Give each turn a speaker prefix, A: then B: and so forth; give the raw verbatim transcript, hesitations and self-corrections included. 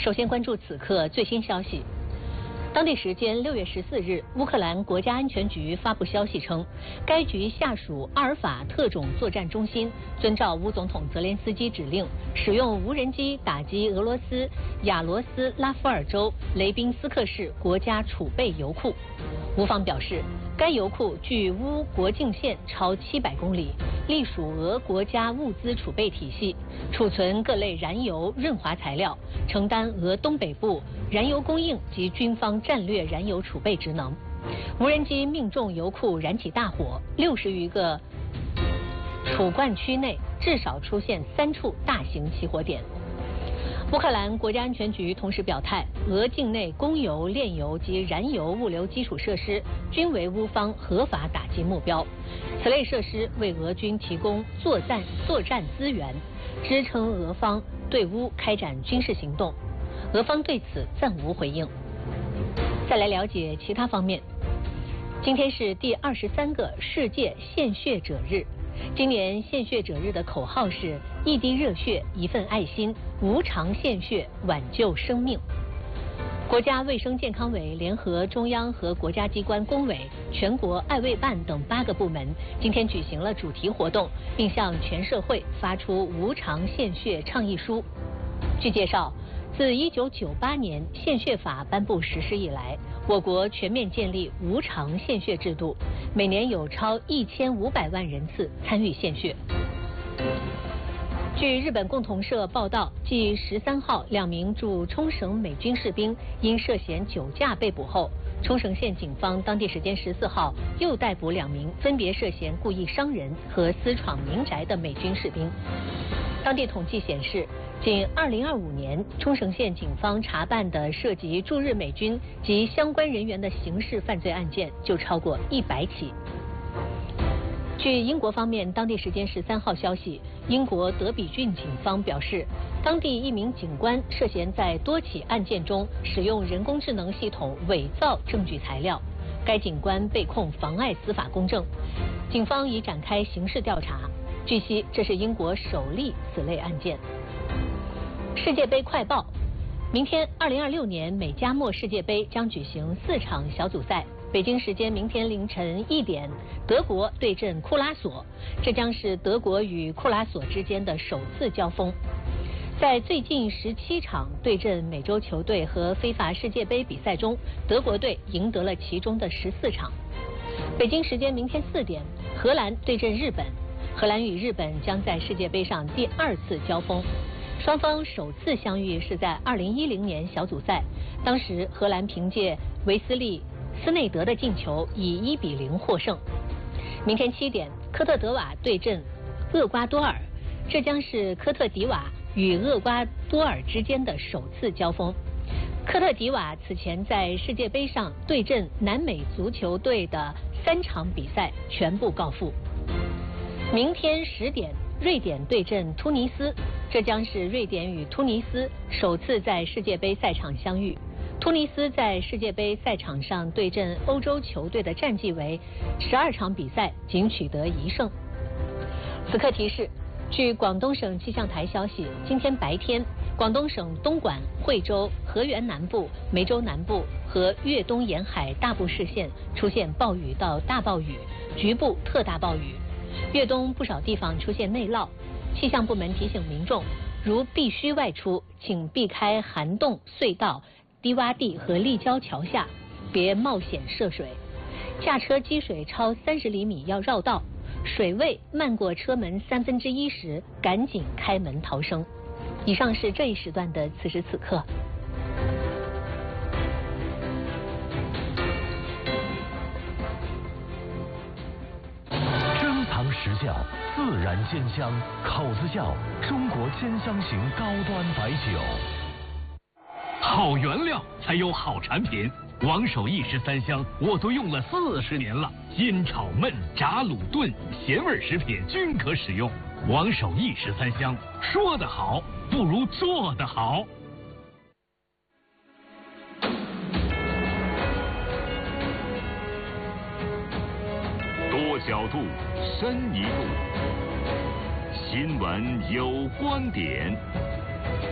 A: 首先关注此刻最新消息。当地时间六月十四日，乌克兰国家安全局发布消息称，该局下属阿尔法特种作战中心遵照乌总统泽连斯基指令，使用无人机打击俄罗斯亚罗斯拉夫尔州雷宾斯克市国家储备油库。乌方表示，该油库距乌国境线超七百公里，隶属俄国家物资储备体系，储存各类燃油、润滑材料，承担俄东北部燃油供应及军方战略燃油储备职能。无人机命中油库，燃起大火，六十余个储罐区内至少出现三处大型起火点。乌克兰国家安全局同时表态，俄境内供油、炼油及燃油物流基础设施均为乌方合法打击目标。此类设施为俄军提供作战作战资源，支撑俄方对乌开展军事行动。俄方对此暂无回应。再来了解其他方面。今天是第二十三个世界献血者日。今年献血者日的口号是一滴热血，一份爱心，无偿献血，挽救生命。国家卫生健康委联合中央和国家机关工委、全国爱卫办等八个部门，今天举行了主题活动，并向全社会发出无偿献血倡议书。据介绍，自一九九八年献血法颁布实施以来，我国全面建立无偿献血制度，每年有超一千五百万人次参与献血。据日本共同社报道，继十三号两名驻冲绳美军士兵因涉嫌酒驾被捕后，冲绳县警方当地时间十四号又逮捕两名分别涉嫌故意伤人和私闯民宅的美军士兵。当地统计显示，仅二零二五年，冲绳县警方查办的涉及驻日美军及相关人员的刑事犯罪案件就超过一百起。据英国方面当地时间十三号消息，英国德比郡警方表示，当地一名警官涉嫌在多起案件中使用人工智能系统伪造证据材料，该警官被控妨碍司法公正，警方已展开刑事调查。据悉，这是英国首例此类案件。世界杯快报：明天二零二六年美加墨世界杯将举行四场小组赛。北京时间明天凌晨一点，德国对阵库拉索，这将是德国与库拉索之间的首次交锋。在最近十七场对阵美洲球队和非法世界杯比赛中，德国队赢得了其中的十四场。北京时间明天四点，荷兰对阵日本，荷兰与日本将在世界杯上第二次交锋。双方首次相遇是在二零一零年小组赛，当时荷兰凭借维斯利·斯内德的进球以一比零获胜。明天七点，科特迪瓦对阵厄瓜多尔，这将是科特迪瓦与厄瓜多尔之间的首次交锋。科特迪瓦此前在世界杯上对阵南美足球队的三场比赛全部告负。明天十点，瑞典对阵突尼斯，这将是瑞典与突尼斯首次在世界杯赛场相遇。突尼斯在世界杯赛场上对阵欧洲球队的战绩为十二场比赛仅取得一胜。此刻提示，据广东省气象台消息，今天白天，广东省东莞、惠州、河源南部、梅州南部和粤东沿海大部市县出现暴雨到大暴雨，局部特大暴雨。粤东不少地方出现内涝，气象部门提醒民众，如必须外出，请避开涵洞、隧道、低洼地和立交桥下，别冒险涉水。驾车积水超三十厘米要绕道，水位漫过车门三分之一时，赶紧开门逃生。以上是这一时段的此时此刻。
B: 珍藏实窖，自然鲜香，口子窖，中国鲜香型高端白酒。
C: 好原料才有好产品，王守义十三香我都用了四十年了，阴炒焖炸卤炖咸味食品均可使用。王守义十三香，说得好不如做得好。
D: 多角度，深一步，新闻有观点。